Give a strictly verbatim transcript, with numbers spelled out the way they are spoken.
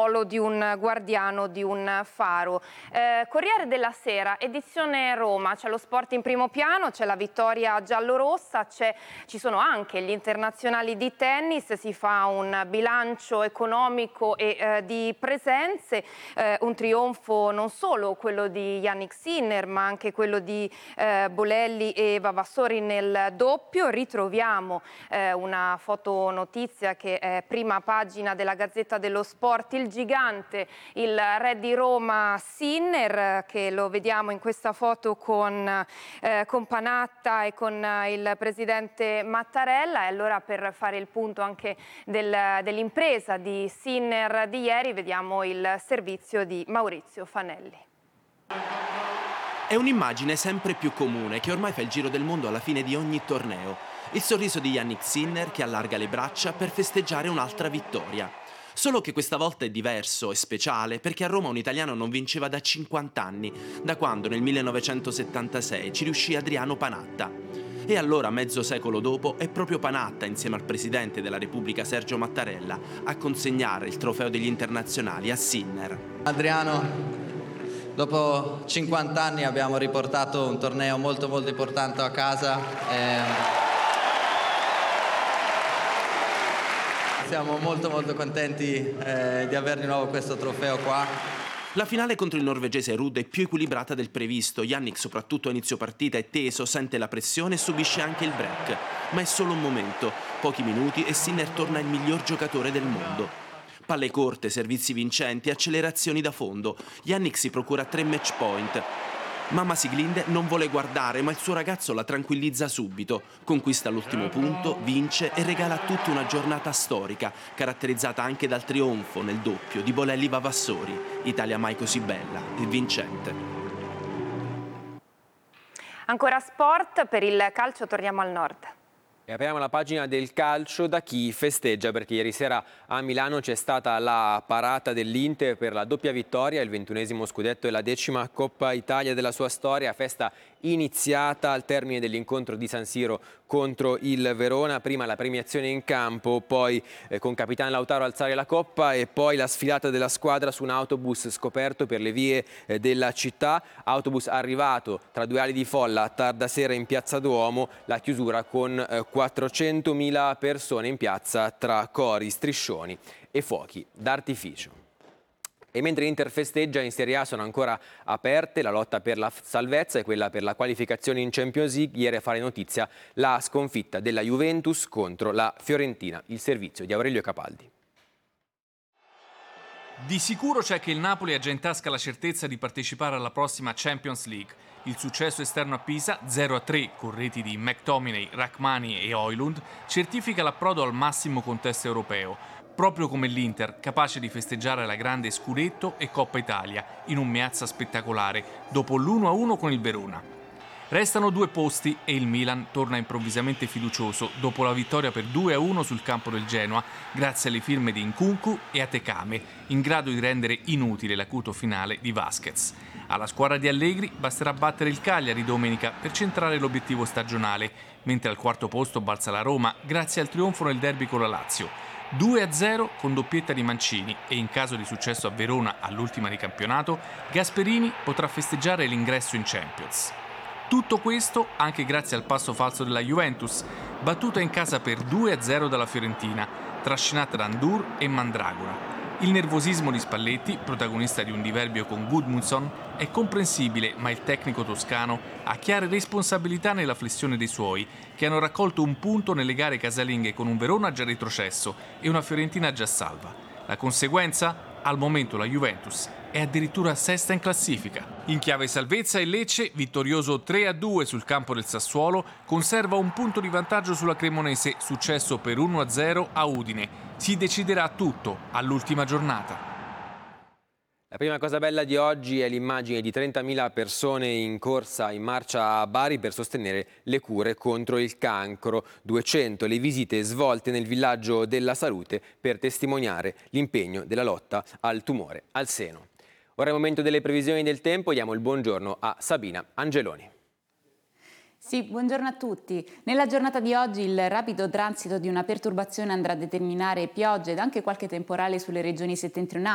ruolo di un guardiano di un faro. Eh, Corriere della Sera, edizione Roma, c'è lo sport in primo piano, c'è la vittoria giallorossa, c'è, ci sono anche gli internazionali di tennis, si fa un bilancio economico e eh, di presenze, eh, un trionfo non solo quello di Jannik Sinner ma anche quello di eh, Bolelli e Vavassori nel doppio. Ritroviamo eh, una fotonotizia che è prima pagina della Gazzetta dello Sport, il gigante, il re di Roma Sinner, che lo vediamo in questa foto con, eh, con Panatta e con il presidente Mattarella. E allora, per fare il punto anche del, dell'impresa di Sinner di ieri, vediamo il servizio di Maurizio Fanelli. È un'immagine sempre più comune che ormai fa il giro del mondo alla fine di ogni torneo. Il sorriso di Jannik Sinner che allarga le braccia per festeggiare un'altra vittoria. Solo che questa volta è diverso e speciale perché a Roma un italiano non vinceva da cinquanta anni, da quando nel millenovecentosettantasei ci riuscì Adriano Panatta. E allora, mezzo secolo dopo, è proprio Panatta, insieme al presidente della Repubblica Sergio Mattarella, a consegnare il trofeo degli internazionali a Sinner. Adriano, dopo cinquanta anni abbiamo riportato un torneo molto molto importante a casa. E siamo molto molto contenti eh, di avere di nuovo questo trofeo qua. La finale contro il norvegese Ruud è più equilibrata del previsto. Jannik, soprattutto a inizio partita, è teso, sente la pressione e subisce anche il break. Ma è solo un momento, pochi minuti e Sinner torna il miglior giocatore del mondo. Palle corte, servizi vincenti, accelerazioni da fondo. Jannik si procura tre match point. Mamma Siglinde non vuole guardare, ma il suo ragazzo la tranquillizza subito. Conquista l'ultimo punto, vince e regala a tutti una giornata storica, caratterizzata anche dal trionfo nel doppio di Bolelli Vavassori. Italia mai così bella e vincente. Ancora sport, per il calcio torniamo al nord. E apriamo la pagina del calcio da chi festeggia, perché ieri sera a Milano c'è stata la parata dell'Inter per la doppia vittoria, il ventunesimo scudetto e la decima Coppa Italia della sua storia, festa iniziata al termine dell'incontro di San Siro contro il Verona, prima la premiazione in campo, poi eh, con Capitan Lautaro alzare la coppa e poi la sfilata della squadra su un autobus scoperto per le vie eh, della città, autobus arrivato tra due ali di folla a tarda sera in Piazza Duomo, la chiusura con eh, quattrocentomila persone in piazza tra cori, striscioni e fuochi d'artificio. E mentre l'Inter festeggia, in Serie A sono ancora aperte la lotta per la salvezza e quella per la qualificazione in Champions League. Ieri a fare notizia la sconfitta della Juventus contro la Fiorentina. Il servizio di Aurelio Capaldi. Di sicuro c'è che il Napoli ha già in tasca la certezza di partecipare alla prossima Champions League. Il successo esterno a Pisa, zero a tre, con reti di McTominay, Rachmani e Højlund, certifica l'approdo al massimo contesto europeo. Proprio come l'Inter, capace di festeggiare la grande scudetto e Coppa Italia, in un Meazza spettacolare, dopo l'uno a uno con il Verona. Restano due posti e il Milan torna improvvisamente fiducioso dopo la vittoria per due a uno sul campo del Genoa, grazie alle firme di Nkunku e Atekame, in grado di rendere inutile l'acuto finale di Vasquez. Alla squadra di Allegri basterà battere il Cagliari domenica per centrare l'obiettivo stagionale, mentre al quarto posto balza la Roma grazie al trionfo nel derby con la Lazio. due a zero con doppietta di Mancini e in caso di successo a Verona all'ultima di campionato, Gasperini potrà festeggiare l'ingresso in Champions. Tutto questo anche grazie al passo falso della Juventus, battuta in casa per due a zero dalla Fiorentina, trascinata da Ndur e Mandragora. Il nervosismo di Spalletti, protagonista di un diverbio con Gudmundsson, è comprensibile, ma il tecnico toscano ha chiare responsabilità nella flessione dei suoi, che hanno raccolto un punto nelle gare casalinghe con un Verona già retrocesso e una Fiorentina già salva. La conseguenza? Al momento la Juventus è addirittura sesta in classifica. In chiave salvezza il Lecce, vittorioso tre a due sul campo del Sassuolo, conserva un punto di vantaggio sulla Cremonese, successo per uno a zero a Udine. Si deciderà tutto all'ultima giornata. La prima cosa bella di oggi è l'immagine di trentamila persone in corsa in marcia a Bari per sostenere le cure contro il cancro. duecento le visite svolte nel villaggio della salute per testimoniare l'impegno della lotta al tumore al seno. Ora è il momento delle previsioni del tempo, diamo il buongiorno a Sabina Angeloni. Sì, buongiorno a tutti. Nella giornata di oggi il rapido transito di una perturbazione andrà a determinare piogge ed anche qualche temporale sulle regioni settentrionali.